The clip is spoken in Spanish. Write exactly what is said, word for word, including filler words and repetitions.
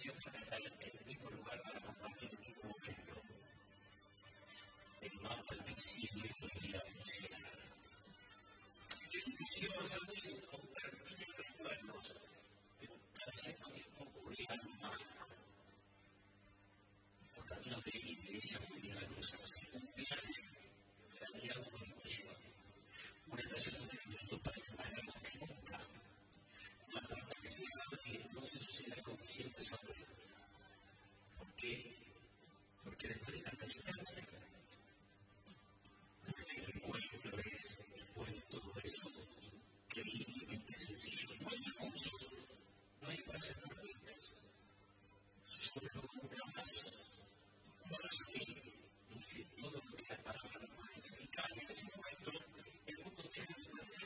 decisión para estar en el mismo lugar, para compartir el mismo momento. El mapa invisible podría funcionar. Yo inclusive más aún